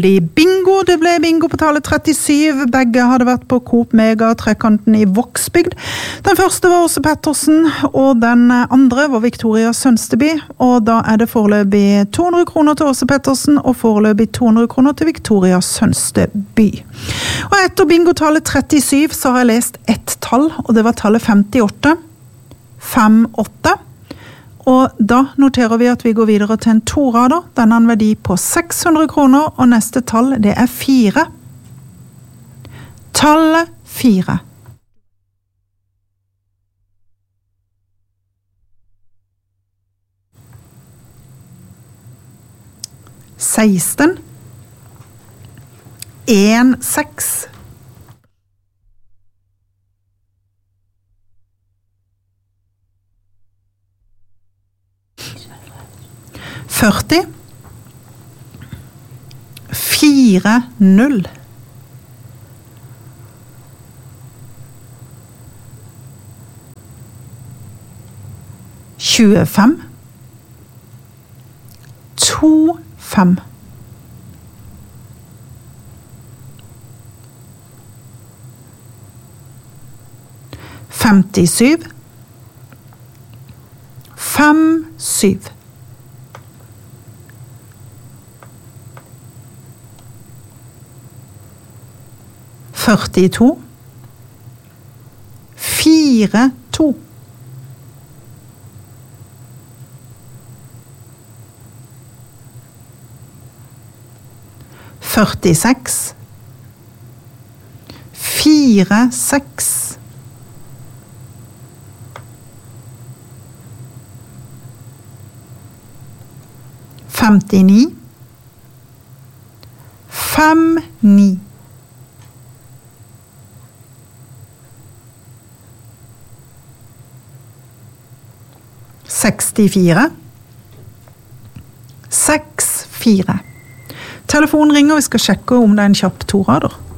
Bingo, det ble bingo på tallet 37. Begge hadde vært på Coop Mega trekanten i Vågsbygd. Den første var Åse Pettersen, og den andre var Victoria Sønsteby. Og da det foreløpig 200 kroner til Åse Pettersen, og foreløpig 200 kroner til Victoria Sønsteby. Og etter bingo-tallet 37 så har jeg lest ett tall, og det var tallet 58. 58. Og da noterer vi at vi går videre til en torader. Den har en verdi på 600 kroner, og neste tall det 4. Tallet 4. Seksten. 6. 40. 40. 25. 25. 57. 57. 42. 42. 46. 46. 59. 59. 64. 64. Telefonen ringer, vi skal sjekke om det en kjapp torader.